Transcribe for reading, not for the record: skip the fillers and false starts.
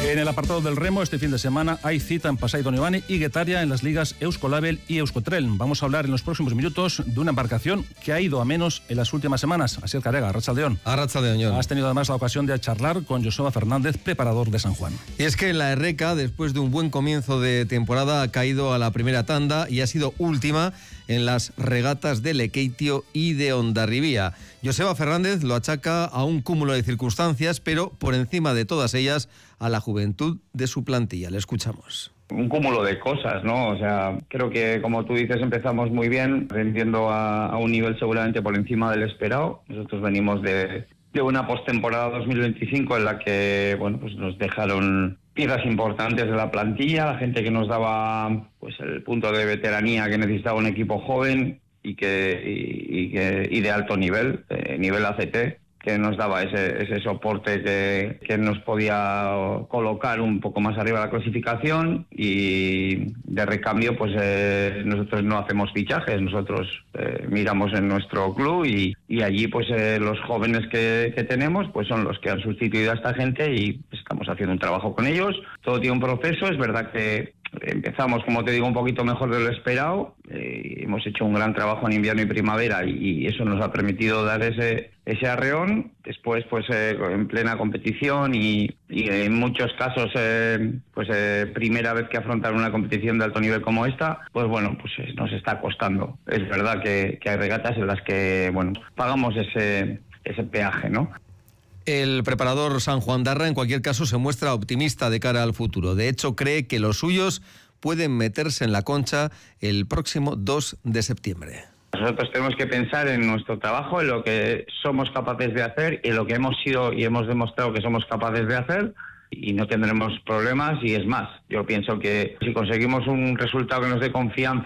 En el apartado del remo, este fin de semana hay cita en Pasai Donibane y Guetaria en las ligas Euskolabel y Euskotren. Vamos a hablar en los próximos minutos de una embarcación que ha ido a menos en las últimas semanas. Asier Carega, arratsaldeon. Arratsaldeon. Has tenido además la ocasión de charlar con Joseba Fernández, preparador de San Juan. Y es que la Erreka, después de un buen comienzo de temporada, ha caído a la primera tanda y ha sido última en las regatas de Lekeitio y de Hondarribía. Joseba Fernández lo achaca a un cúmulo de circunstancias, pero por encima de todas ellas, a la juventud de su plantilla. Le escuchamos. Un cúmulo de cosas, ¿no? O sea, creo que, como tú dices, empezamos muy bien, rindiendo a un nivel seguramente por encima del esperado. Nosotros venimos de una postemporada 2025 en la que, bueno, pues nos dejaron piezas importantes de la plantilla, la gente que nos daba pues el punto de veteranía que necesitaba un equipo joven y de alto nivel, nivel ACT, que nos daba ese soporte que nos podía colocar un poco más arriba de la clasificación. Y de recambio, pues nosotros no hacemos fichajes, nosotros miramos en nuestro club y allí pues los jóvenes que tenemos pues son los que han sustituido a esta gente y estamos haciendo un trabajo con ellos. Todo tiene un proceso, es verdad que empezamos, como te digo, un poquito mejor de lo esperado. Hemos hecho un gran trabajo en invierno y primavera y eso nos ha permitido dar ese arreón. Después, pues en plena competición y en muchos casos, primera vez que afrontar una competición de alto nivel como esta, pues bueno, pues nos está costando. Es verdad que hay regatas en las que, bueno, pagamos ese peaje, ¿no? El preparador sanjuandarra, en cualquier caso, se muestra optimista de cara al futuro. De hecho, cree que los suyos pueden meterse en la concha el próximo 2 de septiembre. Nosotros tenemos que pensar en nuestro trabajo, en lo que somos capaces de hacer y en lo que hemos sido y hemos demostrado que somos capaces de hacer, y no tendremos problemas. Y es más, yo pienso que si conseguimos un resultado que nos dé confianza